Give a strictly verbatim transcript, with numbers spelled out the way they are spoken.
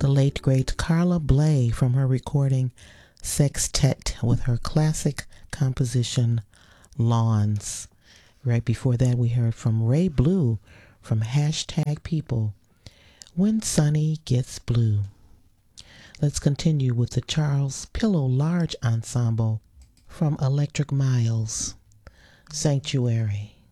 the late great Carla Bley from her recording Sextet with her classic composition Lawns. Right before that we heard from Ray Blue from Hashtag People, When Sunny Gets Blue. Let's continue with the Charles Pillow Large Ensemble from Electric Miles, Sanctuary.